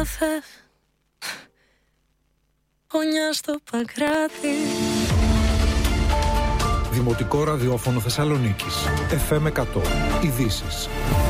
θες, γωνιά στο Παγκράτη. Δημοτικό ραδιόφωνο Θεσσαλονίκης. FM 100. Ειδήσεις.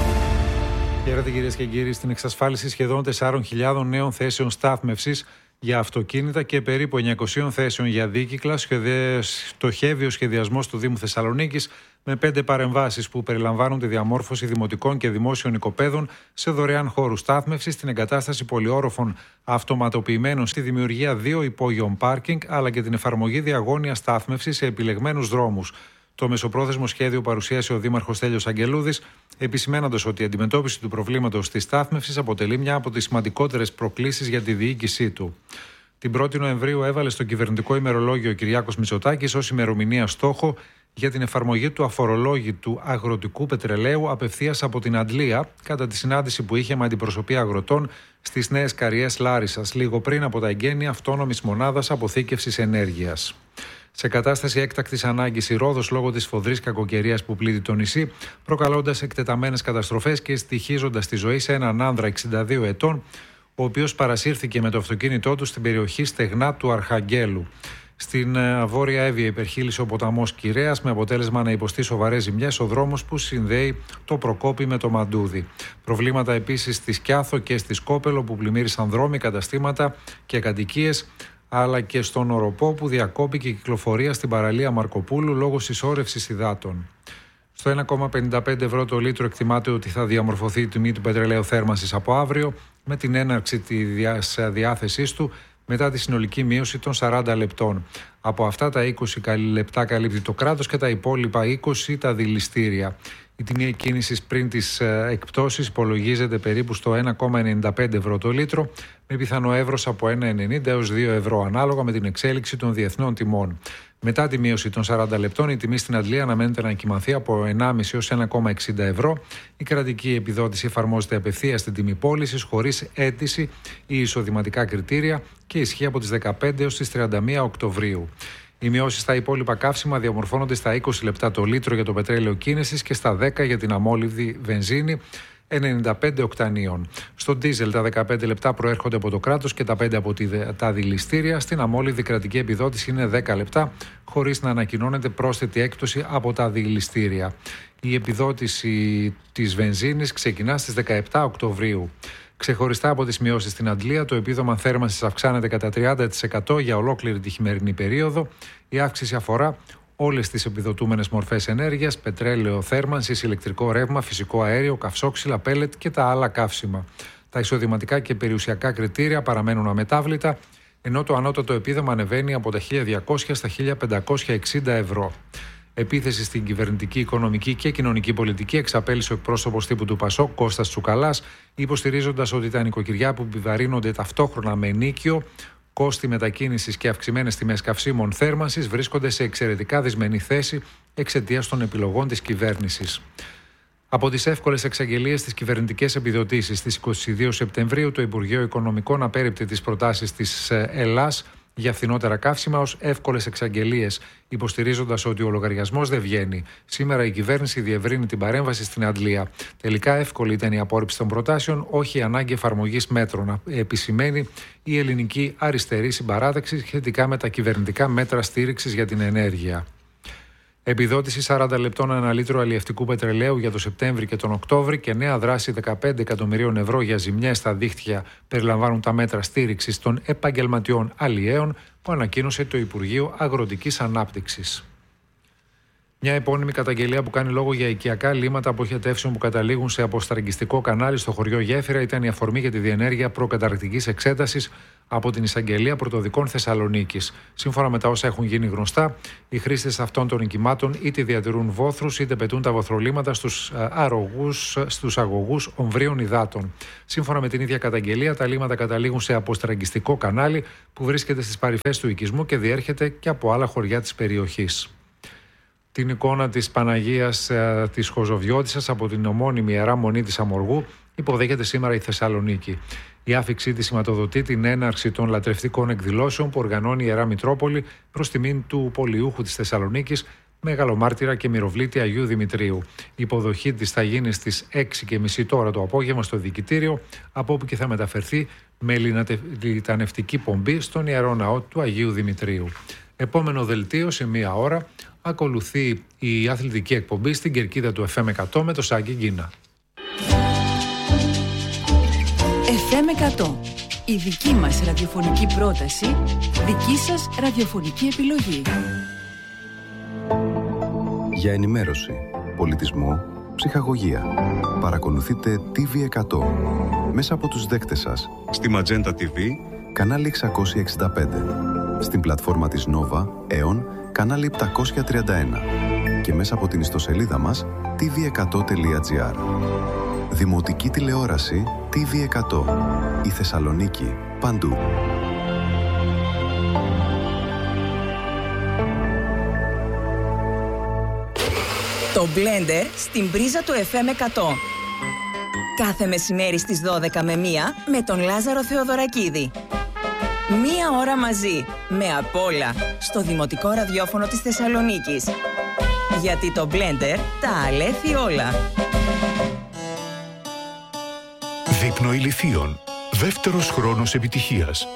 Χαίρετε κυρίες και κύριοι. Στην εξασφάλιση σχεδόν 4.000 νέων θέσεων στάθμευσης για αυτοκίνητα και περίπου 900 θέσεων για δίκυκλα στοχεύει ο σχεδιασμός του Δήμου Θεσσαλονίκης με 5 παρεμβάσεις που περιλαμβάνουν τη διαμόρφωση δημοτικών και δημόσιων οικοπαίδων σε δωρεάν χώρους στάθμευσης, την εγκατάσταση πολυόροφων αυτοματοποιημένων, στη δημιουργία 2 υπόγειων πάρκινγκ αλλά και την εφαρμογή διαγώνιας στάθμευσης σε επιλεγμένους δρόμους. Το μεσοπρόθεσμο σχέδιο παρουσίασε ο Δήμαρχος Στέλιος Αγγελούδης, επισημένοντας ότι η αντιμετώπιση του προβλήματος της στάθμευσης αποτελεί μια από τις σημαντικότερες προκλήσεις για τη διοίκησή του. Την 1η Νοεμβρίου έβαλε στο κυβερνητικό ημερολόγιο ο Κυριάκος Μητσοτάκης ως ημερομηνία στόχο για την εφαρμογή του αφορολόγητου αγροτικού πετρελαίου απευθείας από την Αντλία, κατά τη συνάντηση που είχε με αντιπροσωπεία αγροτών στις Νέες Καριές Λάρισσας, λίγο πριν από τα εγγένεια αυτόνομης μονάδας αποθήκευσης ενέργειας. Σε κατάσταση έκτακτης ανάγκης η Ρόδος λόγω της σφοδρής κακοκαιρίας που πλήττει το νησί, προκαλώντας εκτεταμένες καταστροφές και στοιχίζοντας τη ζωή σε έναν άνδρα 62 ετών, ο οποίος παρασύρθηκε με το αυτοκίνητό του στην περιοχή Στεγνά του Αρχαγγέλου. Στην Βόρεια Εύβοια υπερχείλησε ο ποταμός Κυρέας, με αποτέλεσμα να υποστεί σοβαρές ζημιές ο δρόμος που συνδέει το Προκόπη με το Μαντούδι. Προβλήματα επίσης στη Σκιάθο και στη Σκόπελο που πλημμύρισαν δρόμοι, καταστήματα και κατοικίες, αλλά και στον Οροπό που διακόπηκε η κυκλοφορία στην παραλία Μαρκοπούλου λόγω συσσόρευσης υδάτων. Στο 1,55 ευρώ το λίτρο εκτιμάται ότι θα διαμορφωθεί η τιμή του πετρελαίου θέρμανσης από αύριο, με την έναρξη της διάθεσής του μετά τη συνολική μείωση των 40 λεπτών. Από αυτά τα 20 λεπτά καλύπτει το κράτος και τα υπόλοιπα 20 τα δηληστήρια. Η τιμή κίνησης πριν τις εκπτώσεις υπολογίζεται περίπου στο 1,95 ευρώ το λίτρο, με πιθανό εύρος από 1,90 έως 2 ευρώ ανάλογα με την εξέλιξη των διεθνών τιμών. Μετά τη μείωση των 40 λεπτών, η τιμή στην Αντλία αναμένεται να κυμανθεί από 1,5 έως 1,60 ευρώ. Η κρατική επιδότηση εφαρμόζεται απευθείας στην τιμή πώλησης, χωρίς αίτηση ή εισοδηματικά κριτήρια και ισχύει από τις 15 έως τις 31 Οκτωβρίου. Οι μειώσεις στα υπόλοιπα καύσιμα διαμορφώνονται στα 20 λεπτά το λίτρο για το πετρέλαιο κίνησης και στα 10 για την αμόλυβδη βενζίνη 95 οκτανίων. Στο ντίζελ τα 15 λεπτά προέρχονται από το κράτος και τα 5 από τα δηληστήρια. Στην αμόλυβδη κρατική επιδότηση είναι 10 λεπτά, χωρίς να ανακοινώνεται πρόσθετη έκπτωση από τα δηληστήρια. Η επιδότηση της βενζίνης ξεκινά στις 17 Οκτωβρίου. Ξεχωριστά από τις μειώσεις στην Αντλία, το επίδομα θέρμανσης αυξάνεται κατά 30% για ολόκληρη τη χειμερινή περίοδο. Η αύξηση αφορά όλες τις επιδοτούμενες μορφές ενέργειας, πετρέλαιο θέρμανσης, ηλεκτρικό ρεύμα, φυσικό αέριο, καυσόξυλα, πέλετ και τα άλλα καύσιμα. Τα εισοδηματικά και περιουσιακά κριτήρια παραμένουν αμετάβλητα, ενώ το ανώτατο επίδομα ανεβαίνει από τα 1.200 στα 1.560 ευρώ. Επίθεση στην κυβερνητική, οικονομική και κοινωνική πολιτική εξαπέλυσε ο εκπρόσωπος τύπου του ΠΑΣΟΚ, Κώστας Τσουκαλάς, υποστηρίζοντας ότι τα νοικοκυριά που επιβαρύνονται ταυτόχρονα με ενίκιο, κόστη μετακίνησης και αυξημένες τιμές καυσίμων θέρμανσης βρίσκονται σε εξαιρετικά δυσμενή θέση εξαιτίας των επιλογών της κυβέρνησης. Από τις εύκολες εξαγγελίες στις κυβερνητικές επιδοτήσεις, στις 22 Σεπτεμβρίου το Υπουργείο Οικονομικών απέρριπτε τις προτάσεις της ΕΛΑΣ για φθηνότερα καύσιμα ως εύκολες εξαγγελίες, υποστηρίζοντας ότι ο λογαριασμός δεν βγαίνει. Σήμερα η κυβέρνηση διευρύνει την παρέμβαση στην Αντλία. Τελικά εύκολη ήταν η απόρριψη των προτάσεων, όχι η ανάγκη εφαρμογής μέτρων, επισημαίνει η ελληνική αριστερή συμπαράταξη σχετικά με τα κυβερνητικά μέτρα στήριξης για την ενέργεια. Επιδότηση 40 λεπτών ανά λίτρο αλλιευτικού πετρελαίου για το Σεπτέμβρη και τον Οκτώβρη και νέα δράση 15 εκατομμυρίων ευρώ για ζημιές στα δίχτυα περιλαμβάνουν τα μέτρα στήριξης των επαγγελματιών αλλιέων που ανακοίνωσε το Υπουργείο Αγροτικής Ανάπτυξης. Μια επώνυμη καταγγελία που κάνει λόγο για οικιακά λίμματα αποχετεύσεων που καταλήγουν σε αποστραγγιστικό κανάλι στο χωριό Γέφυρα ήταν η αφορμή για τη διενέργεια προκαταρκτικής εξέτασης από την Εισαγγελία Πρωτοδικών Θεσσαλονίκης. Σύμφωνα με τα όσα έχουν γίνει γνωστά, οι χρήστες αυτών των οικημάτων είτε διατηρούν βόθρους είτε πετούν τα βοθρολίμματα στους αγωγούς ομβρίων υδάτων. Σύμφωνα με την ίδια καταγγελία, τα λίμματα καταλήγουν σε αποστραγγιστικό κανάλι που βρίσκεται στις παρυφές του οικισμού και διέρχεται και από άλλα χωριά της περιοχής. Την εικόνα της Παναγίας της Χοζοβιώτισσας από την ομώνυμη Ιερά Μονή της Αμοργού υποδέχεται σήμερα η Θεσσαλονίκη. Η άφιξή της σηματοδοτεί την έναρξη των λατρευτικών εκδηλώσεων που οργανώνει η Ιερά Μητρόπολη προς τιμήν του Πολιούχου της Θεσσαλονίκης, Μεγαλομάρτυρα και Μυροβλήτη Αγίου Δημητρίου. Η υποδοχή της θα γίνει στις 6:30 τώρα το απόγευμα στο Δικητήριο, από όπου και θα μεταφερθεί με ελληνιτανευτική πομπή στον Ιερό Ναό του Αγίου Δημητρίου. Επόμενο δελτίο σε 1 ώρα ακολουθεί η αθλητική εκπομπή στην κερκίδα του FM 100 με το Σάκη Γκίνα. FM 100. Η δική μας ραδιοφωνική πρόταση, δική σας ραδιοφωνική επιλογή. Για ενημέρωση, πολιτισμό, ψυχαγωγία. Παρακολουθείτε TV100 μέσα από τους δέκτες σας. Στη Magenta TV, κανάλι 665. Στην πλατφόρμα της Nova, Aeon, κανάλι 731. Και μέσα από την ιστοσελίδα μας, tv100.gr. Δημοτική τηλεόραση TV100. Η Θεσσαλονίκη, παντού. Το Blender στην πρίζα του FM 100. Κάθε μεσημέρι στις 12 με 1 με τον Λάζαρο Θεοδωρακίδη. 1 ώρα μαζί, με απ' όλα, στο Δημοτικό Ραδιόφωνο της Θεσσαλονίκης. Γιατί το Blender τα αλέθει όλα. Δείπνο ηλιθείων. Δεύτερος χρόνος επιτυχίας.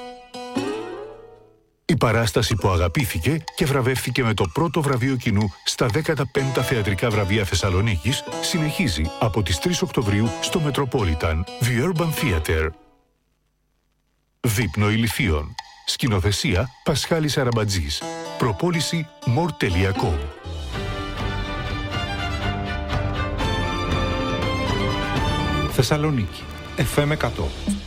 Η παράσταση που αγαπήθηκε και βραβεύθηκε με το πρώτο βραβείο κοινού στα 15 θεατρικά βραβεία Θεσσαλονίκης συνεχίζει από τις 3 Οκτωβρίου στο Metropolitan The Urban Theatre. Δείπνο ηλιθείων. Σκηνοθεσία Πασχάλης Αραμπατζής. Προπόληση more.com. Θεσσαλονίκη FM 100.